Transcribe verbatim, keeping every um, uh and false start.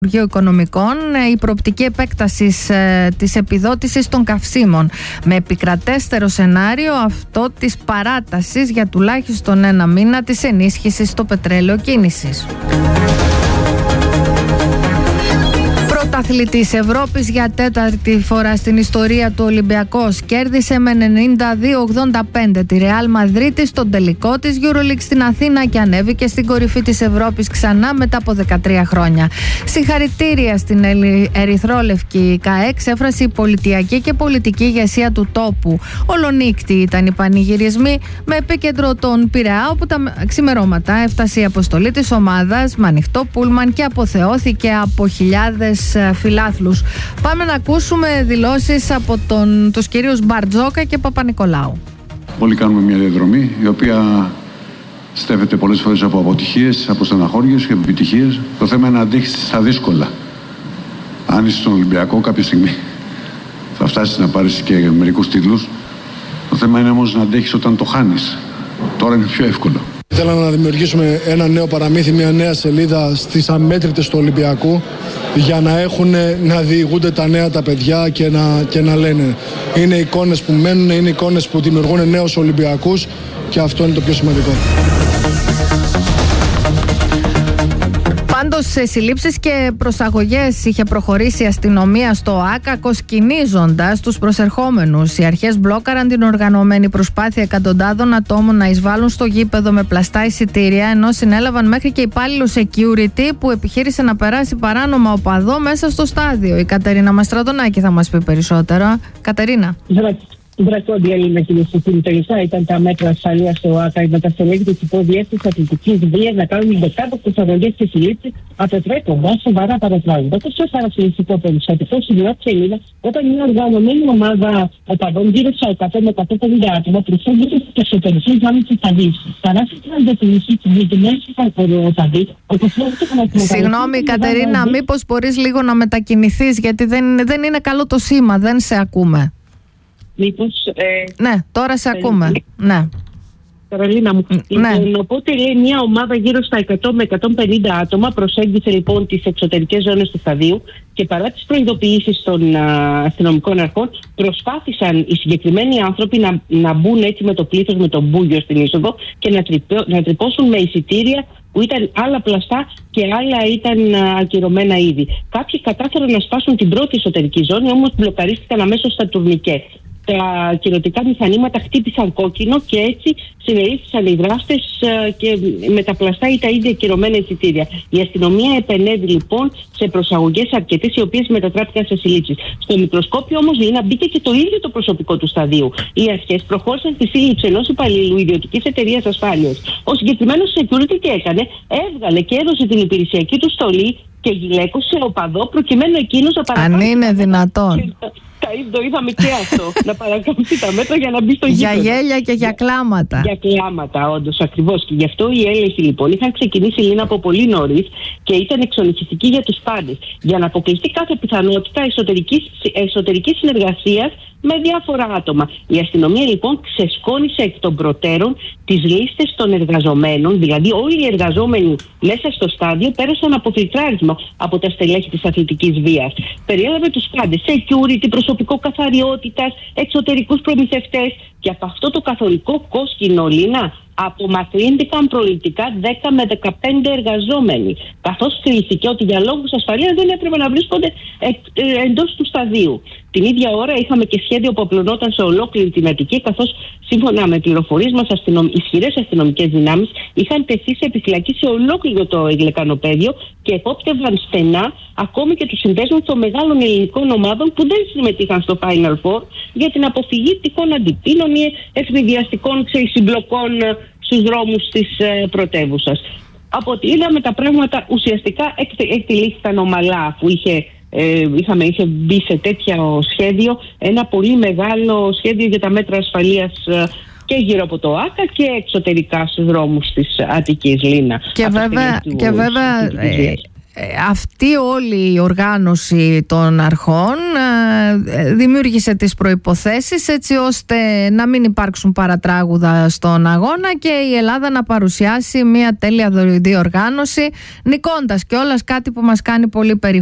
Υπουργείο Οικονομικών η προοπτική επέκταση ε, της επιδότησης των καυσίμων, με επικρατέστερο σενάριο αυτό της παράτασης για τουλάχιστον ένα μήνα της ενίσχυσης στο πετρέλαιο κίνησης. Πρωταθλητής Ευρώπης για τέταρτη φορά στην ιστορία του Ολυμπιακός κέρδισε με ενενήντα δύο ογδόντα πέντε τη Ρεάλ Μαδρίτη στον τελικό της EuroLeague στην Αθήνα και ανέβηκε στην κορυφή της Ευρώπης ξανά μετά από δεκατρία χρόνια. Συγχαρητήρια στην ερυθρόλευκη ΚΑΕ, εξέφρασε η πολιτιακή και πολιτική ηγεσία του τόπου. Ολονύκτη ήταν οι πανηγυρισμοί, με επίκεντρο τον Πειραιά, όπου τα ξημερώματα έφτασε η αποστολή της ομάδας με ανοιχτό πούλμαν και αποθεώθηκε από χιλιάδες φιλάθλους. Πάμε να ακούσουμε δηλώσεις από τον, τους κυρίους Μπαρτζόκα και Παπα-Νικολάου. Όλοι κάνουμε μια διαδρομή η οποία στέφεται πολλές φορές από αποτυχίες, από στεναχώριες και από επιτυχίες. Το θέμα είναι να αντέξεις στα δύσκολα. Αν είσαι στον Ολυμπιακό, κάποια στιγμή θα φτάσεις να πάρεις και μερικούς τίτλους. Το θέμα είναι όμως να αντέχεις όταν το χάνεις. Τώρα είναι πιο εύκολο. Θέλαμε να δημιουργήσουμε ένα νέο παραμύθι, μια νέα σελίδα στις αμέτρητες του Ολυμπιακού, για να έχουν, να διηγούνται τα νέα τα παιδιά και να, και να λένε. Είναι εικόνες που μένουν, είναι εικόνες που δημιουργούν νέους Ολυμπιακούς και αυτό είναι το πιο σημαντικό. Πάντως, σε συλλήψεις και προσαγωγές είχε προχωρήσει η αστυνομία στο ΆΚΑ, κοσκινίζοντας τους προσερχόμενους. Οι αρχές μπλόκαραν την οργανωμένη προσπάθεια εκατοντάδων ατόμων να εισβάλλουν στο γήπεδο με πλαστά εισιτήρια, ενώ συνέλαβαν μέχρι και υπάλληλο security που επιχείρησε να περάσει παράνομα οπαδό μέσα στο στάδιο. Η Κατερίνα Μαστρατονάκη θα μας πει περισσότερα. Κατερίνα. Βρακόντια Έλληνα, κυρίε και κύριοι. Τελικά ήταν τα μέτρα ασφαλείας στο ΆΚΑ με τα στελέχη τη υποδιεύθυνση αθλητικής βίας να κάνουν δεκάδες προσαγωγές και συλλήψεις, αποτρέποντας σοβαρά παρατράγματα. Το πιο χαρακτηριστικό περιστατικό σημειώνει η Ελλήνα όταν μια οργανωμένη ομάδα οπαδών γύρω στα εκατό με εκατόν πενήντα άτομα προσέγγισε τι εσωτερικές γραμμές της Σταδίου. Παράσχετηκαν αντιπολίσει τη διεθνέση Σταδίου. Συγγνώμη, Κατερίνα, μήπως μπορείς λίγο να μετακινηθείς, γιατί δεν, δεν είναι καλό το σήμα, δεν σε ακούμε. Μήπως, ε, ναι, τώρα σε ακούμε. Ναι. Καρολίνα μου. Ναι. Λοιπόν, οπότε λέει μια ομάδα γύρω στα εκατό με εκατόν πενήντα άτομα προσέγγισε λοιπόν τις εξωτερικές ζώνες του σταδίου και παρά τις προειδοποιήσεις των α, αστυνομικών αρχών προσπάθησαν οι συγκεκριμένοι άνθρωποι να, να μπουν έτσι με το πλήθος, με τον μπούγιο στην είσοδο και να, τρυπώ, να τρυπώσουν με εισιτήρια που ήταν άλλα πλαστά και άλλα ήταν α, ακυρωμένα ήδη. Κάποιοι κατάφεραν να σπάσουν την πρώτη εσωτερική ζώνη, όμως μπλοκαρίστηκαν αμέσως στα τουρνικέ. Τα κυρωτικά μηχανήματα χτύπησαν κόκκινο και έτσι συνελήφθησαν οι δράστες και με τα πλαστά ή τα ίδια ακυρωμένα εισιτήρια. Η αστυνομία επενέβη λοιπόν σε προσαγωγές αρκετές, οι οποίες μετατράπηκαν σε συλλήψεις. Στο μικροσκόπιο όμως, Λίνα, μπήκε και το ίδιο το προσωπικό του σταδίου. Οι αρχές προχώρησαν στη σύλληψη ενός υπαλλήλου ιδιωτικής εταιρείας ασφάλειας. Ο συγκεκριμένος security τι έκανε? Έβγαλε και έδωσε την υπηρεσιακή του στολή και γυλαίκωσε οπαδό προκειμένου εκείνος να παρακάμψει. Αν είναι δυνατόν. Το είδαμε και αυτό. Να παρακάμψει τα μέτρα για να μπει στο γήπεδο. Για γέλια και για κλάματα. Για κλάματα, όντως, ακριβώς. Και γι' αυτό οι έλεγχοι λοιπόν είχαν ξεκινήσει, Λίνα, από πολύ νωρίς και ήταν εξονυχιστικοί για τους πάντες. Για να αποκλειστεί κάθε πιθανότητα εσωτερικής, εσωτερικής συνεργασίας με διάφορα άτομα. Η αστυνομία λοιπόν ξεσκόνησε εκ των προτέρων τις λίστες των εργαζομένων, δηλαδή όλοι οι εργαζόμενοι μέσα στο στάδιο πέρασαν από φιλτράρισμα από τα στελέχη της αθλητικής βίας. Περιέλαβε τους πάντες, security, προσωπικό καθαριότητας, εξωτερικούς προμηθευτές, και από αυτό το καθολικό κόσκινο, Λίνα, απομακρύνθηκαν προληπτικά δέκα με δεκαπέντε εργαζόμενοι, καθώς κρίθηκε ότι για λόγους ασφαλείας δεν έπρεπε να βρίσκονται εντός του σταδίου. Την ίδια ώρα είχαμε και σχέδιο που απλωνόταν σε ολόκληρη την Αττική, καθώς σύμφωνα με πληροφορίες μας αστυνομ... ισχυρές αστυνομικές δυνάμεις είχαν τεθεί σε επιφυλακή σε ολόκληρο το γλυκανοπέδιο και επόπτευαν στενά ακόμη και τους συνδέσμους των μεγάλων ελληνικών ομάδων που δεν συμμετείχαν στο Final Four για την αποφυγή τυχόν αντιπίνων ή ευνηδιαστικών συμπλοκών στους δρόμους της ε, πρωτεύουσας. Από ό,τι είδαμε, τα πράγματα ουσιαστικά εκτελήθηκαν ομαλά, αφού είχε, ε, είχαμε, είχε μπει σε τέτοιο σχέδιο ένα πολύ μεγάλο σχέδιο για τα μέτρα ασφαλείας ε, και γύρω από το ΆΚΑ και εξωτερικά στους δρόμους της Αττικής, Λίνα. Και βέβαια, του, και βέβαια ε, αυτή όλη η οργάνωση των αρχών ε, δημιούργησε τις προϋποθέσεις έτσι ώστε να μην υπάρξουν παρατράγουδα στον αγώνα και η Ελλάδα να παρουσιάσει μια τέλεια διοργάνωση, νικώντας κιόλας, κάτι που μας κάνει πολύ περήφανο.